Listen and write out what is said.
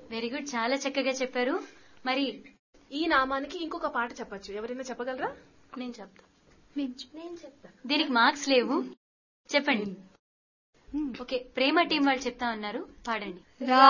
Very good, చాలా చక్కగా చెప్పారు. మరి ఈ నామానికి ఇంకొక పాట చెప్పచ్చు, ఎవరైనా చెప్పగలరా? నేను చెప్తా. నేను చెప్తా. దీనికి మార్క్స్ లేవు, చెప్పండి. ఓకే, ప్రేమ టీం వాళ్ళు చెప్తా ఉన్నారు, పాడండి.